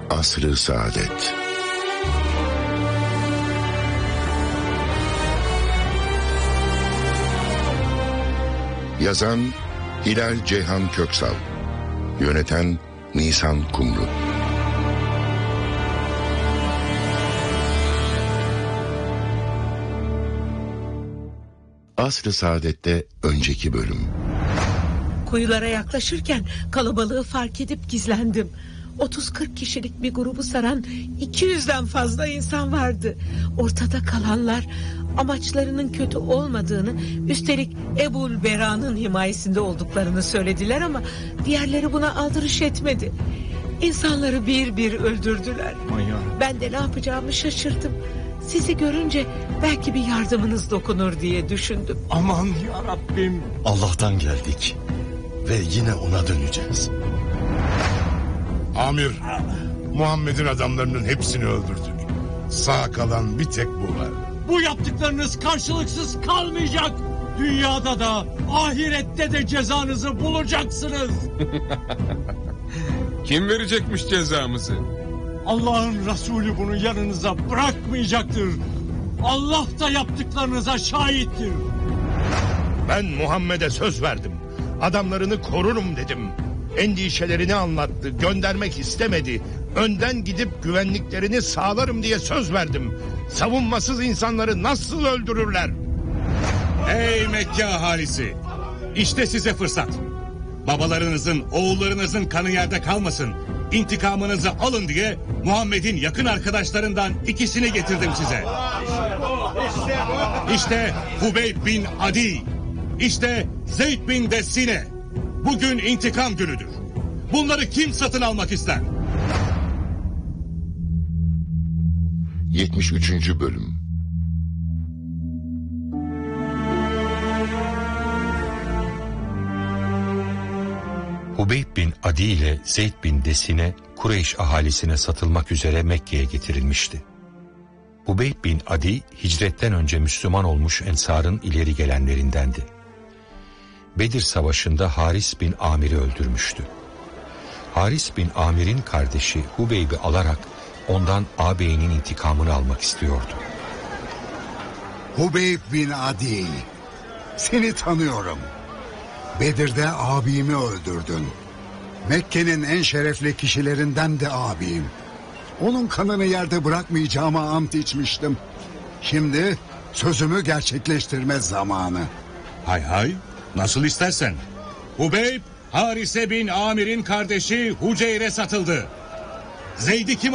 Asr-ı Saadet. Yazan Hilal Ceyhan Köksal. Yöneten Nisan Kumru. Asr-ı Saadet'te önceki bölüm. Kuyulara yaklaşırken kalabalığı fark edip gizlendim. 30-40 kişilik bir grubu saran 200'den fazla insan vardı. Ortada kalanlar amaçlarının kötü olmadığını, üstelik Ebul Bera'nın himayesinde olduklarını söylediler ama diğerleri buna aldırış etmedi. İnsanları bir bir öldürdüler. Ben de ne yapacağımı şaşırdım. Sizi görünce belki bir yardımınız dokunur diye düşündüm. Aman ya Rabbim. Allah'tan geldik ve yine ona döneceğiz. Amir, Muhammed'in adamlarının hepsini öldürdük. Sağ kalan bir tek bu var. Bu yaptıklarınız karşılıksız kalmayacak. Dünyada da ahirette de cezanızı bulacaksınız. Kim verecekmiş cezamızı? Allah'ın Resulü bunu yanınıza bırakmayacaktır. Allah da yaptıklarınıza şahittir. Ben Muhammed'e söz verdim. Adamlarını korurum dedim. Endişelerini anlattı, göndermek istemedi. Önden gidip güvenliklerini sağlarım diye söz verdim. Savunmasız insanları nasıl öldürürler? Ey Mekke ahalisi! İşte size fırsat. Babalarınızın, oğullarınızın kanı yerde kalmasın. İntikamınızı alın diye Muhammed'in yakın arkadaşlarından ikisini getirdim size. İşte Hubeyb bin Adi. İşte Zeyd bin Dessine. Bugün intikam günüdür. Bunları kim satın almak ister? 73. Bölüm. Hubeyb bin Adi ile Zeyd bin Desine Kureyş ahalisine satılmak üzere Mekke'ye getirilmişti. Hubeyb bin Adi hicretten önce Müslüman olmuş Ensar'ın ileri gelenlerindendi. Bedir Savaşı'nda Haris bin Amir'i öldürmüştü. Haris bin Amir'in kardeşi Hubeyb'i alarak ondan ağabeyinin intikamını almak istiyordu. Hubeyb bin Adi, seni tanıyorum. Bedir'de abimi öldürdün. Mekke'nin en şerefli kişilerinden de abim. Onun kanını yerde bırakmayacağıma ant içmiştim. Şimdi sözümü gerçekleştirme zamanı. Hay hay, nasıl istersen. Hubeyb, Harise bin Amir'in kardeşi Huceyr'e satıldı. Zeyd'i kim